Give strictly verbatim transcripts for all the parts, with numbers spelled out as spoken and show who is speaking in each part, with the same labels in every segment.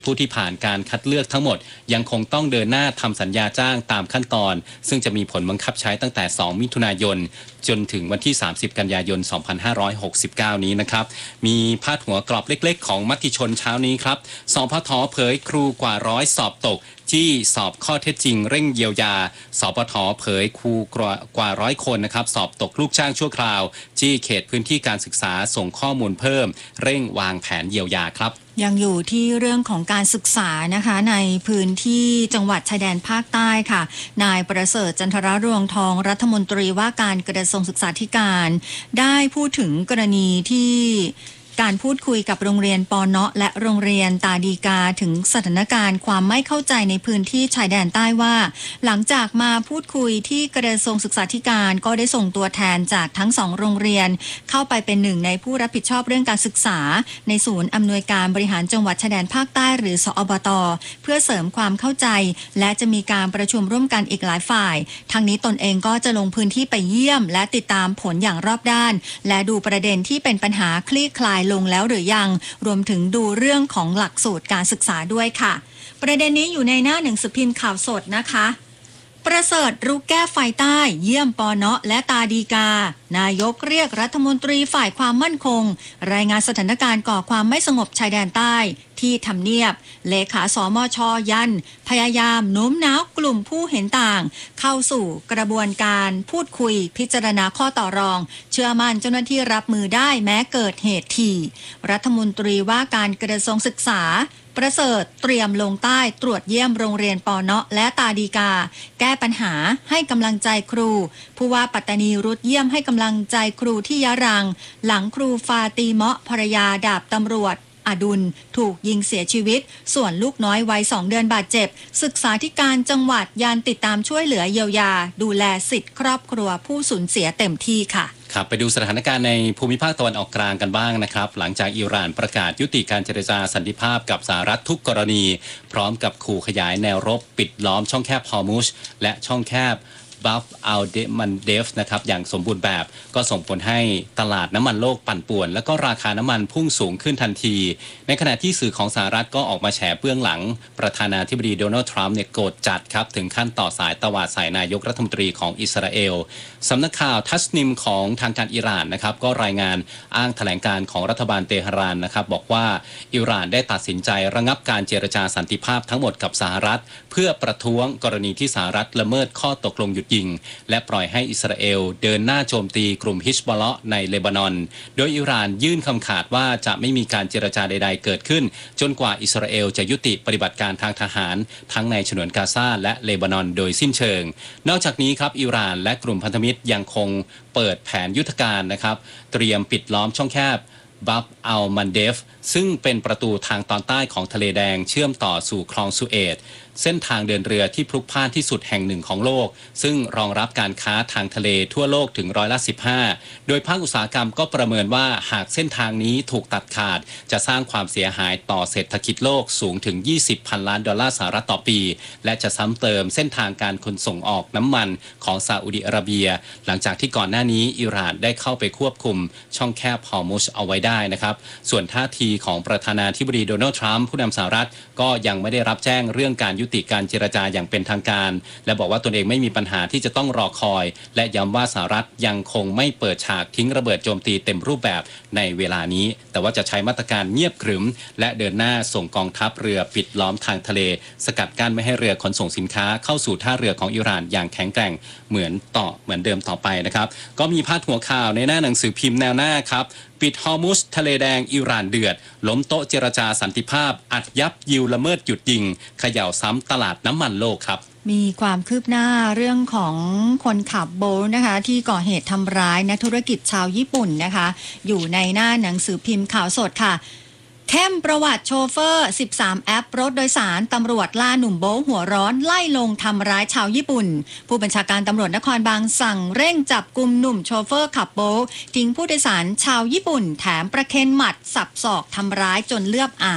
Speaker 1: ผู้ที่ผ่านการคัดเลือกทั้งหมดยังคงต้องเดินหน้าทำสัญญาจ้างตามขั้นตอนซึ่งจะมีผลบังคับใช้ตั้งแต่สองมิถุนายนจนถึงวันที่สามสิบกันยายนสองพันห้าร้อยหกสิบเก้านี้นะครับมีพาดหัวกรอบเล็กๆของมติชนเช้านี้ครับสพทเผยครูกว่าร้อยสอบตกจี้สอบข้อเท็จจริงเร่งเยียวยาสปทเผยครูกว่าร้อยคนนะครับสอบตกลูกจ้างชั่วคราวจี้เขตพื้นที่การศึกษาส่งข้อมูลเพิ่มเร่งวางแผนเยียวยาครับ
Speaker 2: ยังอยู่ที่เรื่องของการศึกษานะคะในพื้นที่จังหวัดชายแดนภาคใต้ค่ะนายประเสริฐจันทรรวงทองรัฐมนตรีว่าการกระทรวงศึกษาธิการได้พูดถึงกรณีที่การพูดคุยกับโรงเรียนปอนเนาะและโรงเรียนตาดีกาถึงสถานการณ์ความไม่เข้าใจในพื้นที่ชายแดนใต้ว่าหลังจากมาพูดคุยที่กระทรวงศึกษาธิการก็ได้ส่งตัวแทนจากทั้งสองโรงเรียนเข้าไปเป็นหนึ่งในผู้รับผิดชอบเรื่องการศึกษาในศูนย์อำนวยการบริหารจังหวัดชายแดนภาคใต้หรือสอบต.เพื่อเสริมความเข้าใจและจะมีการประชุมร่วมกันอีกหลายฝ่ายทางนี้ตนเองก็จะลงพื้นที่ไปเยี่ยมและติดตามผลอย่างรอบด้านและดูประเด็นที่เป็นปัญหาคลี่คลายลงแล้วหรือยังรวมถึงดูเรื่องของหลักสูตรการศึกษาด้วยค่ะประเด็นนี้อยู่ในหน้าหนังสือพิมพ์ข่าวสดนะคะประเสริฐรู้แก้ไฟใต้เยี่ยมปอเนาะและตาดีกานายกเรียกรัฐมนตรีฝ่ายความมั่นคงรายงานสถานการณ์ก่อความไม่สงบชายแดนใต้ที่ทำเนียบเลขาสมช.ยันพยายามโน้มน้าวกลุ่มผู้เห็นต่างเข้าสู่กระบวนการพูดคุยพิจารณาข้อต่อรองเชื่อมั่นเจ้าหน้าที่รับมือได้แม้เกิดเหตุที่รัฐมนตรีว่าการกระทรวงศึกษาประเสริฐเตรียมลงใต้ตรวจเยี่ยมโรงเรียนปอเนาะและตาดีกาแก้ปัญหาให้กำลังใจครูผู้ว่าปัตตานีรุดเยี่ยมให้กำลังใจครูที่ยะรังหลังครูฟาตีเมาะภรรยาดาบตำรวจอดุลถูกยิงเสียชีวิตส่วนลูกน้อยวัยสองเดือนบาดเจ็บศึกษาธิการจังหวัดยันติดตามช่วยเหลือเยียวยาดูแลสิทธิครอบครัวผู้สูญเสียเต็มที่ค่ะ
Speaker 1: ครับไปดูสถานการณ์ในภูมิภาคตะวันออกกลางกันบ้างนะครับหลังจากอิหร่านประกาศยุติการเจรจาสันติภาพกับสหรัฐทุกกรณีพร้อมกับขู่ขยายแนวรบปิดล้อมช่องแคบฮอร์มุซและช่องแคบบัฟอัลเดมันเดฟนะครับอย่างสมบูรณ์แบบก็ส่งผลให้ตลาดน้ำมันโลกปั่นป่วนและก็ราคาน้ำมันพุ่งสูงขึ้นทันทีในขณะที่สื่อของสหรัฐก็ออกมาแฉเบื้องหลังประธานาธิบดีโดนัลด์ทรัมป์เนี่ยโกรธจัดครับถึงขั้นต่อสายตวาดใส่นายกรัฐมนตรีของอิสราเอลสำนักข่าวทัสนิมของทางการอิหร่านนะครับก็รายงานอ้างแถลงการของรัฐบาลเตหะรานนะครับบอกว่าอิหร่านได้ตัดสินใจระงับการเจรจาสันติภาพทั้งหมดกับสหรัฐเพื่อประท้วงกรณีที่สหรัฐละเมิดข้อตกลงหยุดยิงและปล่อยให้อิสราเอลเดินหน้าโจมตีกลุ่มฮิชบอลเลาะห์ในเลบานอนโดยอิหร่านยื่นคำขาดว่าจะไม่มีการเจรจาใดๆเกิดขึ้นจนกว่าอิสราเอลจะยุติปฏิบัติการทางทหารทั้งในฉนวนกาซาและเลบานอนโดยสิ้นเชิงนอกจากนี้ครับอิหร่านและกลุ่มพันธมิตรยังคงเปิดแผนยุทธการนะครับเตรียมปิดล้อมช่องแคบบัฟอัลมันเดฟซึ่งเป็นประตูทางตอนใต้ของทะเลแดงเชื่อมต่อสู่คลองสุเอตเส้นทางเดินเรือที่พลุกพล่านที่สุดแห่งหนึ่งของโลกซึ่งรองรับการค้าทางทะเลทั่วโลกถึงร้อยละสิบห้าโดยภาคอุตสาหกรรมก็ประเมินว่าหากเส้นทางนี้ถูกตัดขาดจะสร้างความเสียหายต่อเศรษฐกิจโลกสูงถึงยี่สิบพันล้านดอลลาร์สหรัฐต่อปีและจะซ้ำเติมเส้นทางการขนส่งออกน้ำมันของซาอุดิอาระเบียหลังจากที่ก่อนหน้านี้อิหร่านได้เข้าไปควบคุมช่องแคบฮอร์มุซเอาไว้ได้นะครับส่วนท่าทีของประธานาธิบดีโดนัลด์ทรัมป์ผู้นำสหรัฐก็ยังไม่ได้รับแจ้งเรื่องการยุติการเจรจาอย่างเป็นทางการและบอกว่าตนเองไม่มีปัญหาที่จะต้องรอคอยและย้ำว่าสหรัฐยังคงไม่เปิดฉากทิ้งระเบิดโจมตีเต็มรูปแบบในเวลานี้แต่ว่าจะใช้มาตรการเงียบขรึมและเดินหน้าส่งกองทัพเรือปิดล้อมทางทะเลสกัดกั้นไม่ให้เรือขนส่งสินค้าเข้าสู่ท่าเรือของอิหร่านอย่างแข็งแกร่งเหมือนต่อเหมือนเดิมต่อไปนะครับก็มีพาดหัวข่าวในหน้าหนังสือพิมพ์แนวหน้าครับปิดฮอร์มุซทะเลแดงอิหร่านเดือดล้มโต๊ะเจรจาสันติภาพอัดยับยิวละเมิดหยุดยิงเขย่าซ้ำตลาดน้ำมันโลกครับ
Speaker 2: มีความคืบหน้าเรื่องของคนขับโบ๊ทนะคะที่ก่อเหตุทำร้ายนักธุรกิจชาวญี่ปุ่นนะคะอยู่ในหน้าหนังสือพิมพ์ข่าวสดค่ะเข้มประวัติโชเฟอร์สิบสามแอปรถโดยสารตำรวจล่าหนุ่มโบ๊ทหัวร้อนไล่ลงทำร้ายชาวญี่ปุ่นผู้บัญชาการตำรวจนครบางสั่งเร่งจับกุมหนุ่มโชเฟอร์ขับโบ๊ททิ้งผู้โดยสารชาวญี่ปุ่นแถมประเคนหมัดสับศอกทำร้ายจนเลือดอาบ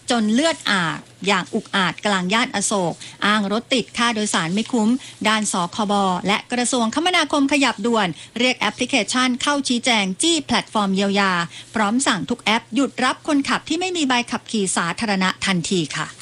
Speaker 2: จนเลือดอาบอย่างอุกอาจกลางย่านอโศกอ้างรถติดค่าโดยสารไม่คุ้มด้านสคบและกระทรวงคมนาคมขยับด่วนเรียกแอปพลิเคชันเข้าชี้แจงจี้แพลตฟอร์มเยียวยาพร้อมสั่งทุกแอปหยุดรับคนขับที่ไม่มีใบขับขี่สาธารณะทันทีค่ะ